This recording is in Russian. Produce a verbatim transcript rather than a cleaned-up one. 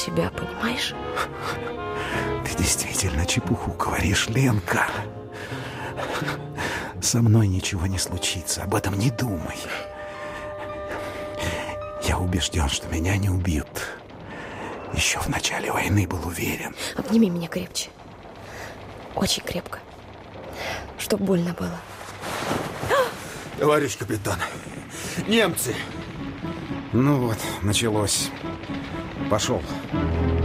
себя, понимаешь? Ты действительно чепуху говоришь, Ленка. Со мной ничего не случится, об этом не думай. Я убежден, что меня не убьют. Еще в начале войны был уверен. Обними меня крепче. Очень крепко. Чтоб больно было. Товарищ капитан, немцы! Ну вот, началось. Пошел.